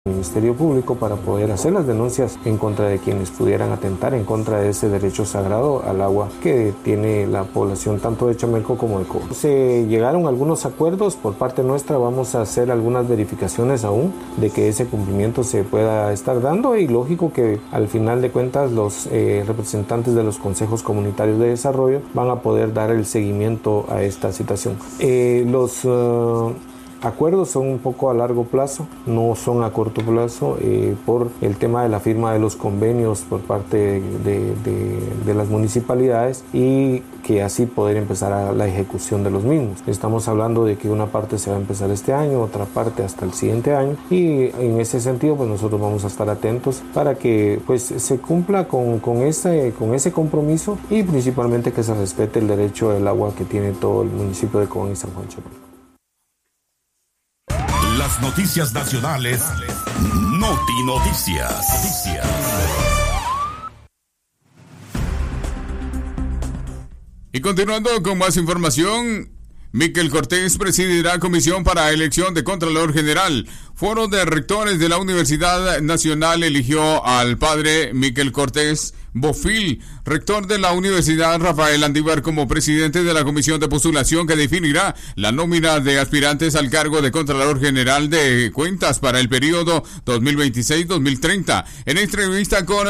Ministerio Público para poder hacer las denuncias en contra de quienes pudieran atentar en contra de ese derecho sagrado al agua que tiene la población tanto de Chamelco como de Cobo. Se llegaron algunos acuerdos por parte nuestra, vamos a hacer algunas verificaciones aún de que ese cumplimiento se pueda estar dando y lógico que al final de cuentas los representantes de los consejos comunitarios de desarrollo van a poder dar el seguimiento a esta situación. Los acuerdos son un poco a largo plazo, no son a corto plazo por el tema de la firma de los convenios por parte de las municipalidades y que así poder empezar a la ejecución de los mismos. Estamos hablando de que una parte se va a empezar este año, otra parte hasta el siguiente año y en ese sentido pues nosotros vamos a estar atentos para que pues se cumpla con ese compromiso y principalmente que se respete el derecho del agua que tiene todo el municipio de Cobán y San Juan Chamelco. Las noticias nacionales, Noti Noticias. Y continuando con más información, Miquel Cortés presidirá comisión para elección de Contralor General. Foro de Rectores de la Universidad Nacional eligió al padre Miquel Cortés Bofil, rector de la Universidad Rafael Andívar, como presidente de la comisión de postulación que definirá la nómina de aspirantes al cargo de Contralor General de Cuentas para el periodo 2026-2030. En entrevista con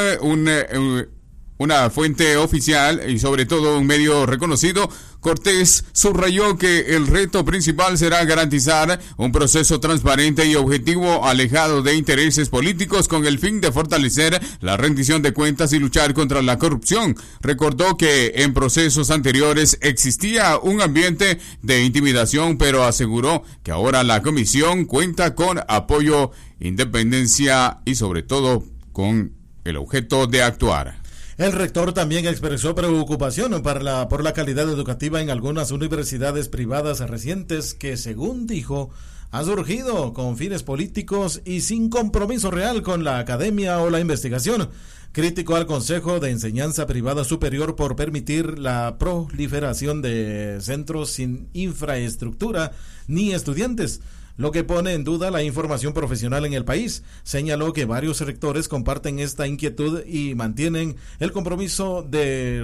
una fuente oficial y sobre todo un medio reconocido, Cortés subrayó que el reto principal será garantizar un proceso transparente y objetivo alejado de intereses políticos con el fin de fortalecer la rendición de cuentas y luchar contra la corrupción. Recordó que en procesos anteriores existía un ambiente de intimidación, pero aseguró que ahora la comisión cuenta con apoyo, independencia y sobre todo con el objeto de actuar. El rector también expresó preocupación por la calidad educativa en algunas universidades privadas recientes que, según dijo, han surgido con fines políticos y sin compromiso real con la academia o la investigación. Criticó al Consejo de Enseñanza Privada Superior por permitir la proliferación de centros sin infraestructura ni estudiantes, lo que pone en duda la información profesional en el país. Señaló que varios rectores comparten esta inquietud y mantienen el compromiso de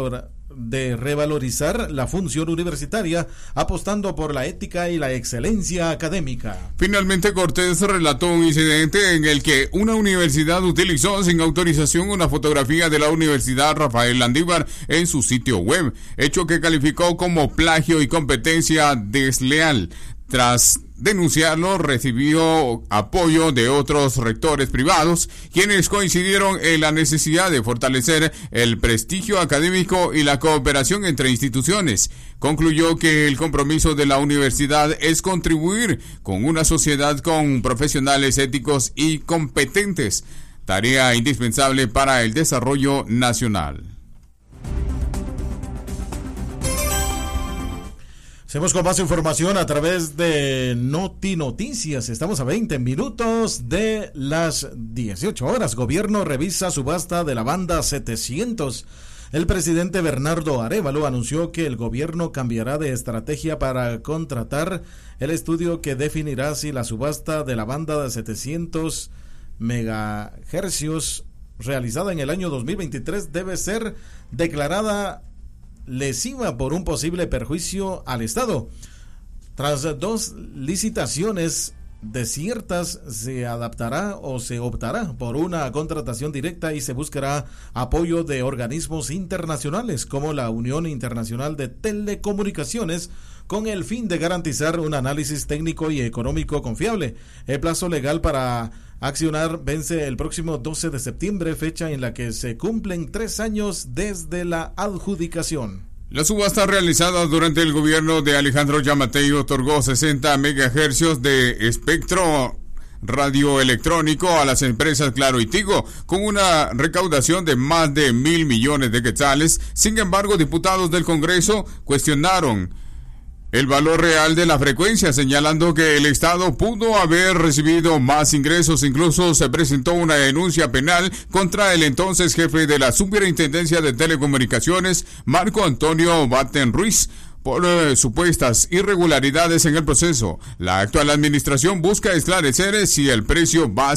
revalorizar la función universitaria, apostando por la ética y la excelencia académica. Finalmente, Cortés relató un incidente en el que una universidad utilizó sin autorización una fotografía de la Universidad Rafael Andívar en su sitio web, hecho que calificó como plagio y competencia desleal. Tras denunciarlo, recibió apoyo de otros rectores privados, quienes coincidieron en la necesidad de fortalecer el prestigio académico y la cooperación entre instituciones. Concluyó que el compromiso de la universidad es contribuir con una sociedad con profesionales éticos y competentes, tarea indispensable para el desarrollo nacional. Hacemos con más información a través de Noti Noticias. Estamos a 20 minutos de las 18 horas. Gobierno revisa subasta de la banda 700. El presidente Bernardo Arévalo anunció que el gobierno cambiará de estrategia para contratar el estudio que definirá si la subasta de la banda de 700 megahercios realizada en el año 2023 debe ser declarada lesiva por un posible perjuicio al Estado. Tras 2 licitaciones desiertas, se adaptará o se optará por una contratación directa y se buscará apoyo de organismos internacionales como la Unión Internacional de Telecomunicaciones, con el fin de garantizar un análisis técnico y económico confiable. El plazo legal para accionar vence el próximo 12 de septiembre, fecha en la que se cumplen 3 años desde la adjudicación. La subasta realizada durante el gobierno de Alejandro Yamatei otorgó 60 megahercios de espectro radioelectrónico a las empresas Claro y Tigo, con una recaudación de más de 1,000 millones de quetzales. Sin embargo, diputados del Congreso cuestionaron el valor real de la frecuencia, señalando que el Estado pudo haber recibido más ingresos. Incluso se presentó una denuncia penal contra el entonces jefe de la Superintendencia de Telecomunicaciones, Marco Antonio Batten Ruiz, por supuestas irregularidades en el proceso. La actual administración busca esclarecer si el precio va